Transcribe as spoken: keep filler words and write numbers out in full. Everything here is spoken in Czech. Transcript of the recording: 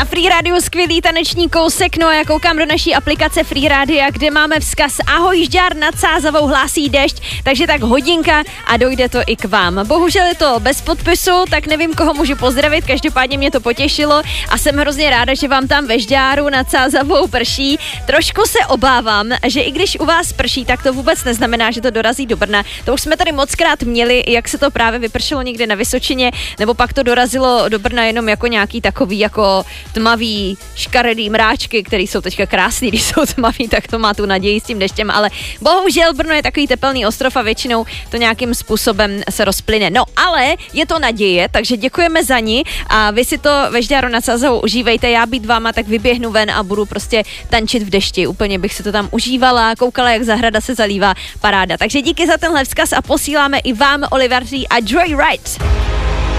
Free Radio skvělý taneční kousek, no a já koukám do naší aplikace Free Radio, kde máme vzkaz ahoj Žďár, nad Sázavou hlásí déšť, takže tak hodinka a dojde to i k vám. Bohužel je to bez podpisu, tak nevím, koho můžu pozdravit, každopádně mě to potěšilo a jsem hrozně ráda, že vám tam ve Žďáru nad Sázavou prší. Trošku se obávám, že i když u vás prší, tak to vůbec neznamená, že to dorazí do Brna. To už jsme tady mockrát měli, jak se to právě vypršelo někde na Vysočině, nebo pak to dorazilo do Brna jenom jako nějaký takový jako tmavý, škaredý mráčky, které jsou teďka krásný, když jsou tmavý, tak to má tu naději s tím deštěm, ale bohužel Brno je takový tepelný ostrov a většinou to nějakým způsobem se rozplyne. No ale je to naděje, takže děkujeme za ní a vy si to ve Žďáru nad Sázavou užívejte, já být váma, tak vyběhnu ven a budu prostě tančit v dešti, úplně bych si to tam užívala, koukala, jak zahrada se zalívá, paráda. Takže díky za tenhle vzkaz a posíláme i vám Oliver Tree a Joyride.